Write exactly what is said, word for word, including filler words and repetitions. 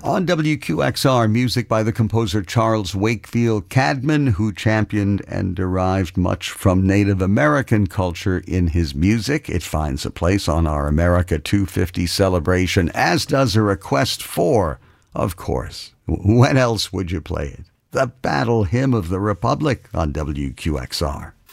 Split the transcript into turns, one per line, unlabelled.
On W Q X R, music by the composer Charles Wakefield Cadman, who championed and derived much from Native American culture in his music. It finds a place on our America two fifty celebration, as does a request for, of course. When else would you play it? The Battle Hymn of the Republic on W Q X R.